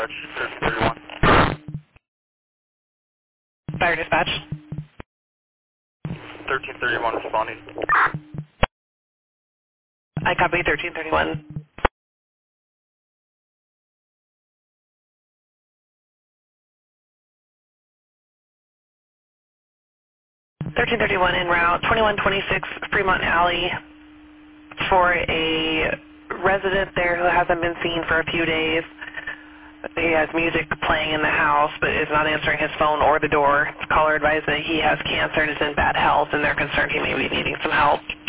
dispatch, 1331. Fire dispatch. 1331 responding. I copy 1331. 1331 en route, 2126 Fremont Alley for a resident there who hasn't been seen for a few days. He has music playing in the house but is not answering his phone or the door. Caller advised that he has cancer and is in bad health and they're concerned he may be needing some help.